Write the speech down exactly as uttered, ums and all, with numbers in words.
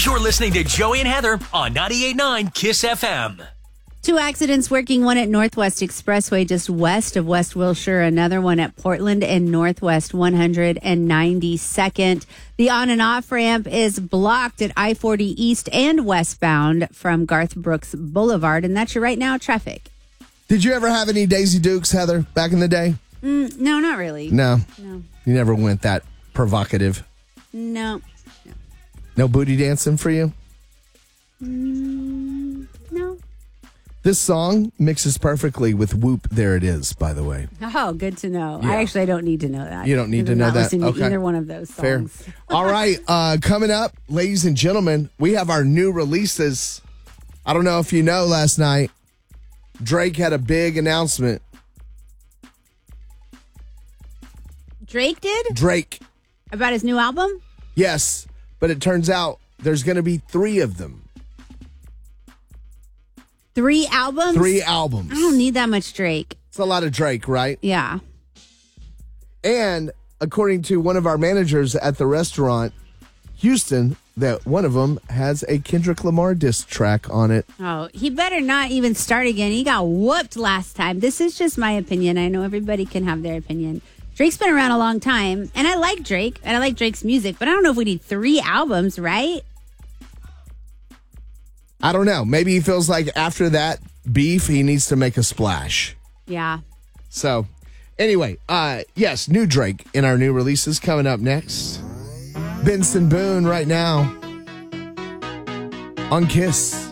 You're listening to Joey and Heather on ninety-eight point nine KISS F M. Two accidents working, one at Northwest Expressway just west of West Wilshire, another one at Portland and Northwest one hundred ninety-second. The on and off ramp is blocked at I forty East and westbound from Garth Brooks Boulevard, and that's your right now traffic. Did you ever have any Daisy Dukes, Heather, back in the day? Mm, no, not really. No. No. You never went that provocative? No. No, no booty dancing for you? Mm, no. This song mixes perfectly with Whoop, There It Is, by the way. Oh, good to know. Yeah. I actually don't need to know that. You don't need to know not that? Listen to Okay. either one of those songs. Fair. All right. Uh, coming up, ladies and gentlemen, we have our new releases. I don't know if you know, last night, Drake had a big announcement. Drake did? Drake. About his new album? Yes, but it turns out there's going to be three of them. Three albums? Three albums. I don't need that much Drake. It's a lot of Drake, right? Yeah. And according to one of our managers at the restaurant, Houston, that one of them has a Kendrick Lamar diss track on it. Oh, he better not even start again. He got whooped last time. This is just my opinion. I know everybody can have their opinion. Drake's been around a long time, and I like Drake, and I like Drake's music, but I don't know if we need three albums, right? I don't know. Maybe he feels like after that beef, he needs to make a splash. Yeah. So, anyway, uh, yes, new Drake in our new releases coming up next. Benson Boone right now on KISS.